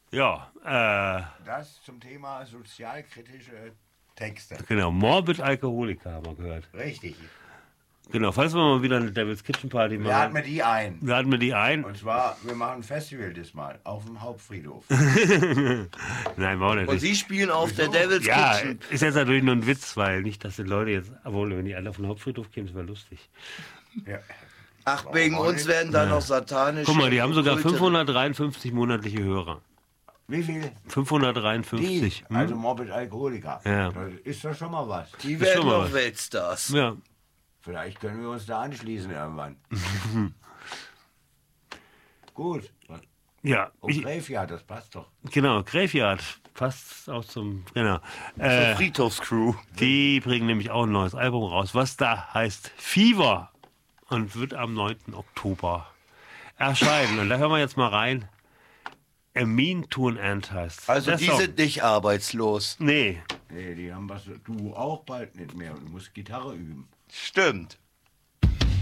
Ja, Das zum Thema sozialkritische Texte. genau. Morbid Alkoholiker haben wir gehört. Richtig. Genau, falls wir mal wieder eine Devil's Kitchen Party machen. Laden wir die ein. Laden wir die ein. Und zwar, wir machen ein Festival diesmal auf dem Hauptfriedhof. Nein, machen wir Und nicht. Sie spielen auf der Devil's Ja, Kitchen. ist jetzt natürlich nur ein Witz, weil nicht, dass die Leute jetzt, obwohl, wenn die alle auf den Hauptfriedhof kämen, das wäre lustig. Ja. Ach, wegen uns werden da noch satanische... Guck mal, die haben sogar Kulte- 553 monatliche Hörer. Wie viel? 553. Die, also Morbid Alkoholiker. Ja. Das ist doch schon mal was. Die schon werden mal noch was. Weltstars. Ja, Vielleicht können wir uns da anschließen irgendwann. Gut. ja. Und Graveyard, das passt doch. Genau, Graveyard. Passt auch zum, genau. Zur Friedhofscrew. Die bringen nämlich auch ein neues Album raus, was da heißt Fever und wird am 9. Oktober erscheinen. Und da hören wir jetzt mal rein. A Mean to an End heißt Also der die Song. sind nicht arbeitslos. Nee, Nee, die haben was. Du auch bald nicht mehr. Du musst Gitarre üben. Stimmt.